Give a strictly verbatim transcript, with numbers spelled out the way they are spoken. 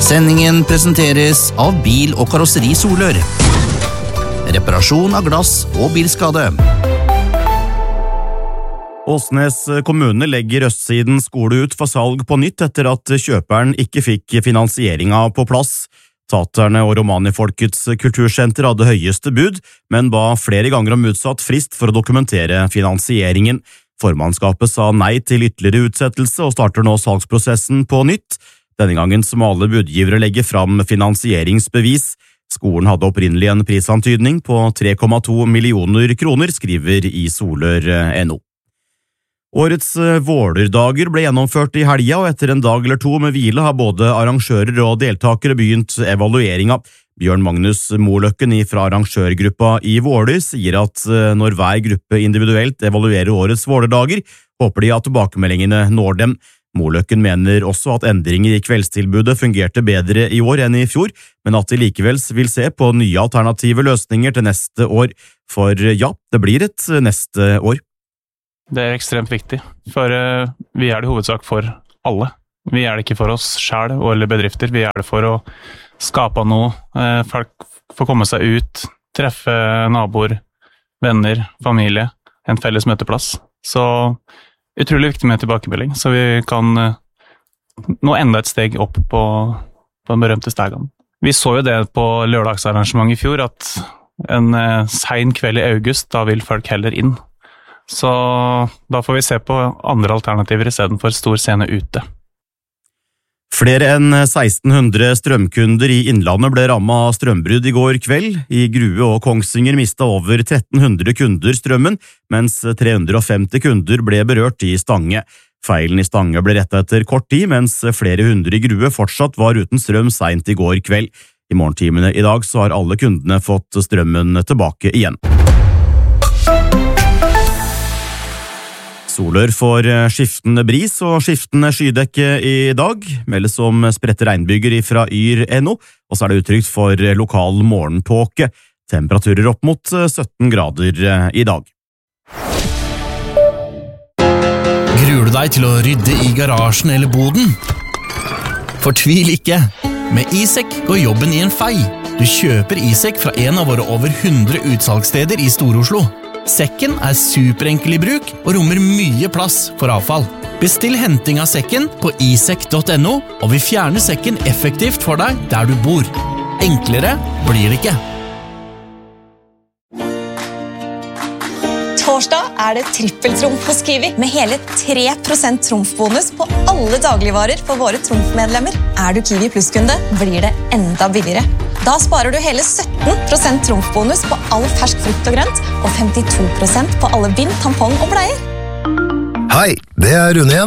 Sendingen presenteres av Bil- og Karosseri Solør. Reparasjon av glass og bilskade. Åsnes kommune legger Østsiden skole ut for salg på nytt etter at kjøperen ikke fikk finansieringen på plass. Taterne og Romanifolkets kultursenter hadde høyeste bud, men ba flere ganger om utsatt frist for å dokumentere finansieringen. Formannskapet sa nei til ytterligere utsettelse og starter nå salgsprosessen på nytt. Denne gangen må alle budgivere legge fram finansieringsbevis. Skolen hadde opprinnelig en prisantydning på tre komma to millioner kroner, skriver i Solør punktum no. Årets Vålerdager ble gjennomført i helga, og etter en dag eller to med hvile har både arrangører og deltakere begynt evalueringa. Bjørn Magnus Moløkken fra arrangørgruppa i Våler sier at når hver gruppe individuelt evaluerer årets Vålerdager, håper de at tilbakemeldingene når dem. Moløkken mener også at endringer i kveldstilbudet fungerte bedre i år enn i fjor, men at de likevel vil se på nye alternative løsninger til neste år. For ja, det blir et neste år. Det er ekstremt viktig, for uh, vi er det i hovedsak for alle. Vi er det ikke for oss selv eller bedrifter, vi er det for å skape noe. Uh, folk får komme seg ut, treffe naboer, venner, familie, en felles møteplass. Så utrolig viktig med tilbakemelding, så vi kan uh, nå enda et steg opp på, på den berømte stegen. Vi så jo det på lørdagsarrangementet i fjor, at en uh, sen kveld i august, da vil folk heller inn. Så da får vi se på andre alternativer i stedet for stor scene ute. Flere enn seksten hundre strømkunder i Innlandet ble rammet av strømbrudd i går kveld. I Grue og Kongsvinger mistet over tretten hundre kunder strømmen, mens tre hundre femti kunder ble berørt i Stange. Feilen i Stange ble rettet etter kort tid, mens flere hundre i Grue fortsatt var uten strøm sent i går kveld. I morgentimene i dag så har alle kundene fått strømmen tilbake igjen. Solør får skiftende bris og skiftende skydekke i dag, meldes om spredte regnbyger fra yr punktum no, og så er det utrygt for lokal morgentåke. Temperaturer opp mot sytten grader i dag. Gruer du deg til å rydde i garasjen eller boden? Fortvil ikke! Med iSek går jobben i en fei. Du kjøper iSek fra en av våre over hundre utsalgssteder i Stor-Oslo. Sekken er superenkel i bruk og rommer mye plass for avfall. Bestill henting av sekken på isek punktum no, og vi fjerner sekken effektivt for deg der du bor. Enklere blir det ikke. Torsdag er det trippeltrumf hos Kiwi, med hele tre prosent trumfbonus på alle dagligvarer for våre trumfmedlemmer. Er du Kiwi Plus-kunde, blir det enda billigere. Da sparer du hele sytten prosent trumfbonus på all fersk frukt og grønt, og femtito prosent på alle bind, tampong og bleier. Hei, det er Rune igjen.